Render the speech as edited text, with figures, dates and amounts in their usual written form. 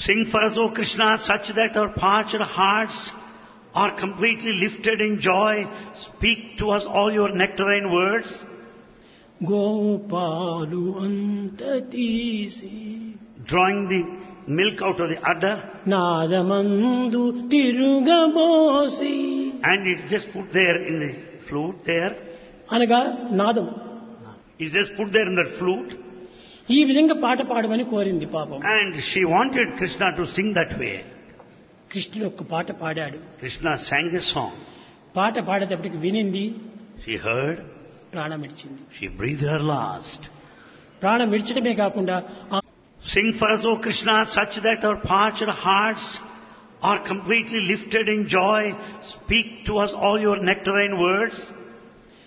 Sing for us, O Krishna, such that our parched hearts are completely lifted in joy. Speak to us all your nectarine words. గోపాలు అంత తీసి Drawing the milk out of the udder, నాదమందు తిరుగబోసి, and it's just put there in the flute there. అనగా నాదం. It's just put there in that flute. ఈ విధంగా పాట పాడమని కోరింది పాపం. And she wanted Krishna to sing that way. కృష్ణుడు ఒక పాట పాడాడు. Krishna sang a song. పాట పాడేటప్పటికి వినింది, She heard. ప్రాణం విడిచింది. She breathed her last. ప్రాణం విడిచడమే కాకుండా Sing for us, O Krishna, such that our parched hearts are completely lifted in joy. Speak to us all your nectarine words.